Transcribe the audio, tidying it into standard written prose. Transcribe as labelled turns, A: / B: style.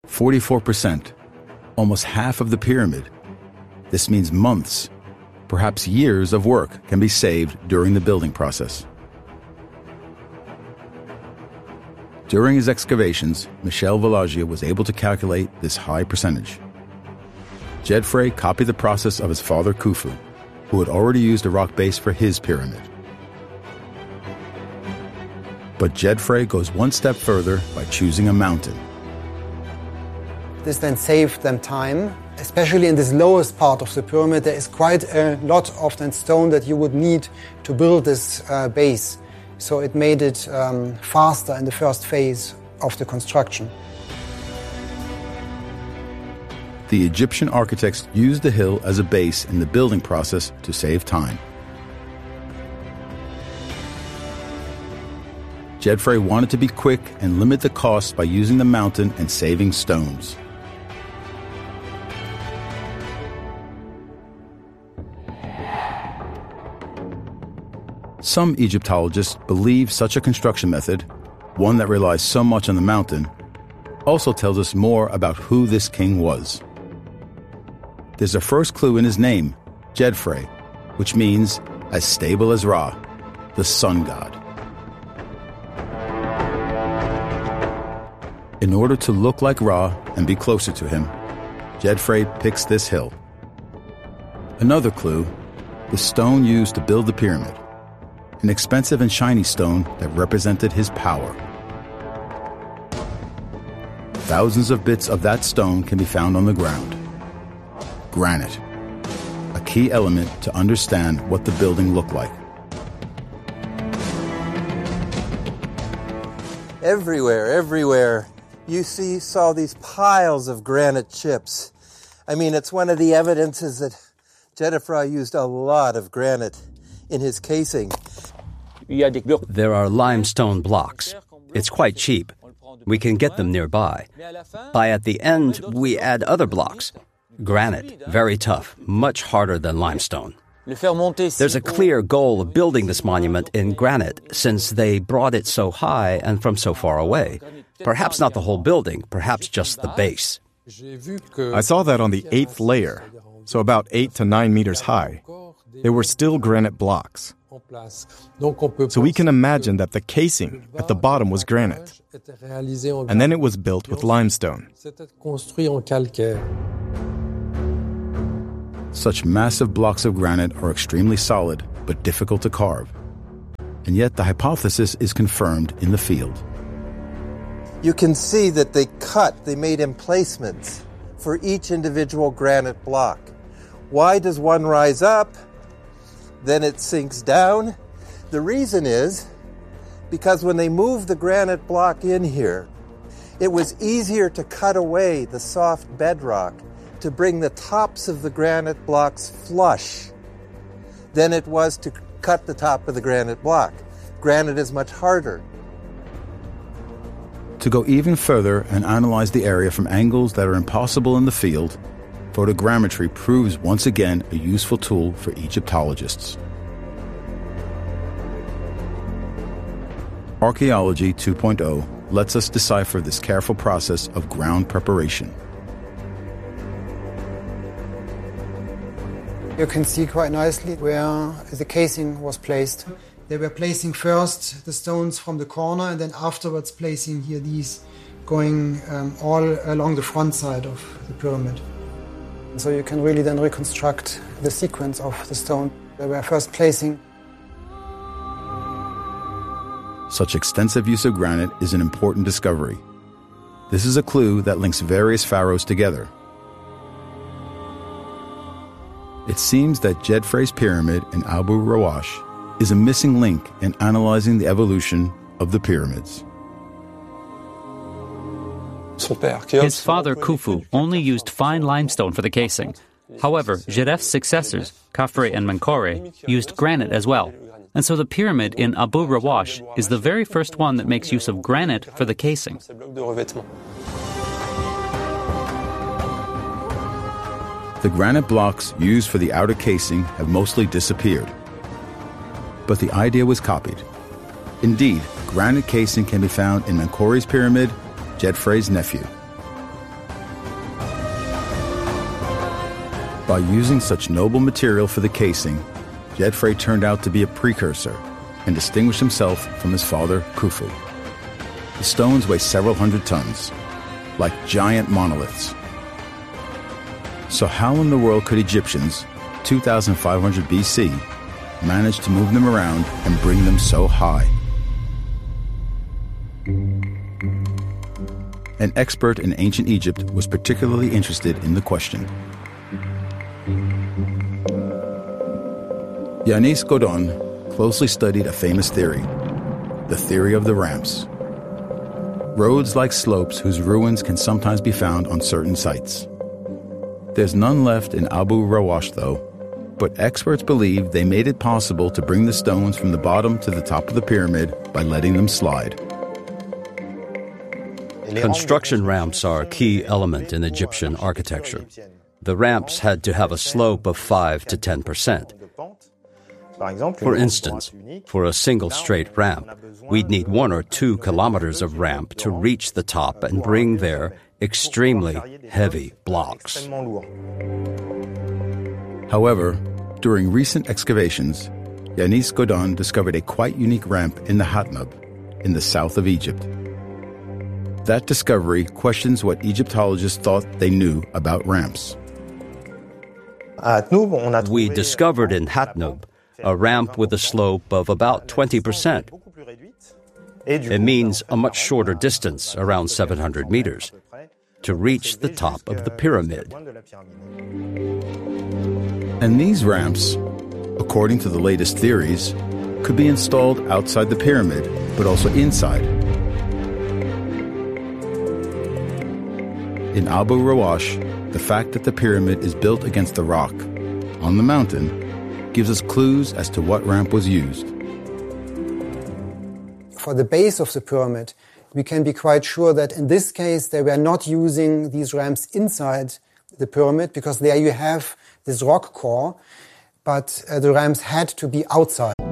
A: 44%, almost half of the pyramid. This means months, perhaps years of work can be saved during the building process. During his excavations, Michel Valaggia was able to calculate this high percentage. Jedfray copied the process of his father Khufu, who had already used a rock base for his pyramid. But Jedfray goes one step further by choosing a mountain.
B: This then saved them time. Especially in this lowest part of the pyramid, there is quite a lot of stone that you would need to build this base. So it made it faster in the first phase of the construction.
A: The Egyptian architects used the hill as a base in the building process to save time. Jedfray wanted to be quick and limit the costs by using the mountain and saving stones. Some Egyptologists believe such a construction method, one that relies so much on the mountain, also tells us more about who this king was. There's a first clue in his name, Jedfray, which means as stable as Ra, the sun god. In order to look like Ra and be closer to him, Jedfray picks this hill. Another clue, the stone used to build the pyramid. An expensive and shiny stone that represented his power. Thousands of bits of that stone can be found on the ground. Granite, a key element to understand what the building looked like.
C: Everywhere, you saw these piles of granite chips. I mean, it's one of the evidences that Jedfray used a lot of granite in his casing.
D: There are limestone blocks. It's quite cheap. We can get them nearby. At the end, we add other blocks. Granite, very tough, much harder than limestone. There's a clear goal of building this monument in granite since they brought it so high and from so far away. Perhaps not the whole building, perhaps just the base.
E: I saw that on the 8th layer, so about 8 to 9 meters high. They were still granite blocks. So we can imagine that the casing at the bottom was granite, and then it was built with limestone.
A: Such massive blocks of granite are extremely solid, but difficult to carve. And yet the hypothesis is confirmed in the field.
C: You can see that they made emplacements for each individual granite block. Why does one rise up? Then it sinks down. The reason is because when they moved the granite block in here, it was easier to cut away the soft bedrock to bring the tops of the granite blocks flush than it was to cut the top of the granite block. Granite is much harder.
A: To go even further and analyze the area from angles that are impossible in the field, photogrammetry proves once again a useful tool for Egyptologists. Archaeology 2.0 lets us decipher this careful process of ground preparation.
B: You can see quite nicely where the casing was placed. They were placing first the stones from the corner and then afterwards placing here these going all along the front side of the pyramid. So you can really then reconstruct the sequence of the stone. They were first placing.
A: Such extensive use of granite is an important discovery. This is a clue that links various pharaohs together. It seems that Jedfray's pyramid in Abu Rawash is a missing link in analyzing the evolution of the pyramids.
F: His father, Khufu, only used fine limestone for the casing. However, Jeref's successors, Khafre and Menkore, used granite as well. And so the pyramid in Abu Rawash is the very first one that makes use of granite for the casing.
A: The granite blocks used for the outer casing have mostly disappeared. But the idea was copied. Indeed, granite casing can be found in Menkore's pyramid, Jedfray's nephew. By using such noble material for the casing, Jedfrey turned out to be a precursor and distinguished himself from his father, Khufu. The stones weigh several hundred tons, like giant monoliths. So how in the world could Egyptians, 2,500 BC, manage to move them around and bring them so high? An expert in ancient Egypt was particularly interested in the question. Yanis Godon closely studied a famous theory, the theory of the ramps. Roads like slopes whose ruins can sometimes be found on certain sites. There's none left in Abu Rawash, though, but experts believe they made it possible to bring the stones from the bottom to the top of the pyramid by letting them slide.
D: Construction ramps are a key element in Egyptian architecture. The ramps had to have a slope of 5 to 10%. For instance, for a single straight ramp, we'd need 1 or 2 kilometers of ramp to reach the top and bring there extremely heavy blocks.
A: However, during recent excavations, Yanis Godon discovered a quite unique ramp in the Hatnub, in the south of Egypt. That discovery questions what Egyptologists thought they knew about ramps.
D: We discovered in Hatnub a ramp with a slope of about 20%. It means a much shorter distance, around 700 meters, to reach the top of the pyramid.
A: And these ramps, according to the latest theories, could be installed outside the pyramid, but also inside. In Abu Rawash, the fact that the pyramid is built against the rock, on the mountain, gives us clues as to what ramp was used.
B: For the base of the pyramid, we can be quite sure that in this case they were not using these ramps inside the pyramid, because there you have this rock core, but the ramps had to be outside.